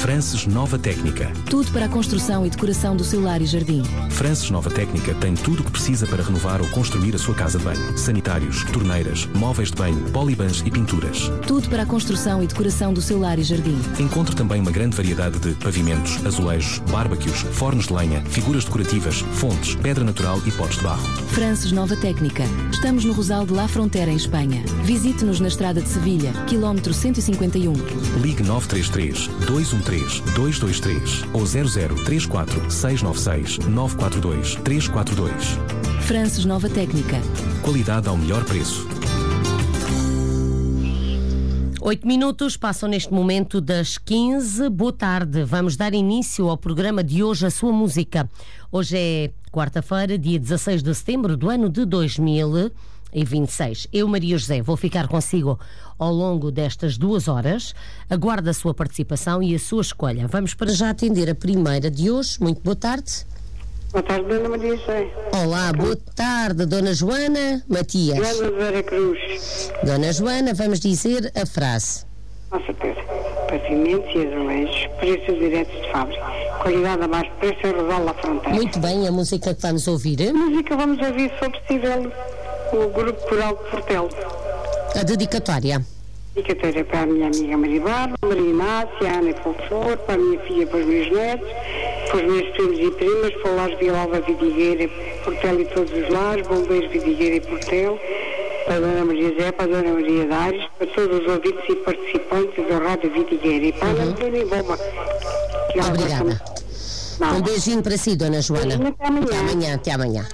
Frances Nova Técnica. Tudo para a construção e decoração do seu lar e jardim. Frances Nova Técnica tem tudo o que precisa para renovar ou construir a sua casa de banho. Sanitários, torneiras, móveis de banho, polibans e pinturas. Tudo para a construção e decoração do seu lar e jardim. Encontre também uma grande variedade de pavimentos, azulejos, barbecues, fornos de lenha, figuras decorativas, fontes, pedra natural e potes de barro. Frances Nova Técnica. Estamos no Rosal de La Frontera, em Espanha. Visite-nos na estrada de Sevilha, quilómetro 151. Ligue 933 213 223 ou 0034 696 942 342. Frances Nova Técnica. Qualidade ao melhor preço. 8 minutos passam neste momento das 15. Boa tarde. Vamos dar início ao programa de hoje, a sua música. Hoje é quarta-feira, dia 16 de setembro do ano de 2026. Eu, Maria José, vou ficar consigo ao longo destas 2 horas. Aguardo a sua participação e a sua escolha. Vamos para já atender a primeira de hoje. Muito boa tarde. Boa tarde, Dona Maria José. Olá, boa tarde, Dona Joana Matias. Joana de Vera Cruz. Dona Joana, vamos dizer a frase. Com certeza. Pavimentos e azulejos, preços diretos de fábrica. Qualidade a mais preço, Rosal La Fronteira. Muito bem, a música que vamos ouvir. A música vamos ouvir, se for possível, o Grupo Coral de Portelo. A dedicatória. Dedicatória para a minha amiga Maria Barba, Maria Inácia, a Ana Fulfor, para a minha filha, para os meus netos, para os meus primos e primas, para o Lares Vila Vidigueira, Portelo e todos os lares, Bombeiros Vidigueira e Portelo, para a Dona Maria Zé, para a Dona Maria Dares, para todos os ouvintes e participantes da Rádio Vidigueira e para a Ana Antônia Bomba. Obrigada. Um beijinho para si, Dona Joana. Até amanhã. Até amanhã.